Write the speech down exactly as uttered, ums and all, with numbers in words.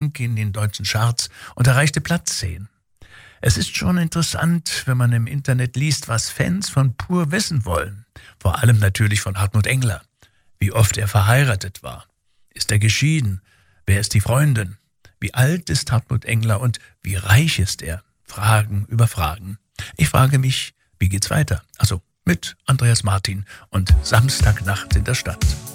Song in den deutschen Charts und erreichte Platz zehn. Es ist schon interessant, wenn man im Internet liest, was Fans von Pur wissen wollen. Vor allem natürlich von Hartmut Engler. Wie oft er verheiratet war. Ist er geschieden? Wer ist die Freundin? Wie alt ist Hartmut Engler und wie reich ist er? Fragen über Fragen. Ich frage mich, wie geht's weiter? Also mit Andreas Martin und Samstagnacht in der Stadt.